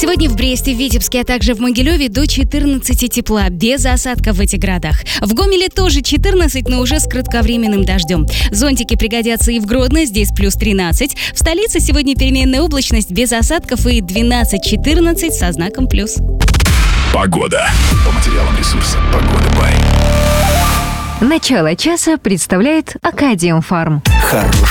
Сегодня в Бресте, в Витебске, а также в Могилеве до 14 тепла, без осадков в этих городах. В Гомеле тоже 14, но уже с кратковременным дождем. Зонтики пригодятся и в Гродно, здесь плюс 13. В столице сегодня переменная облачность без осадков и 12-14 со знаком плюс. Погода. По материалам ресурса «Погода Бай». Начало часа представляет Акадиум Фарм.